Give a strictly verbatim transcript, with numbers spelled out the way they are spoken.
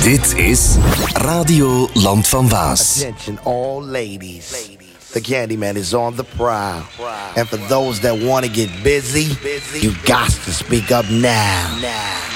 Dit is Radio Land van Waas. Attention all ladies. The Candyman is on the prowl. And for those that want to get busy, you got to speak up now.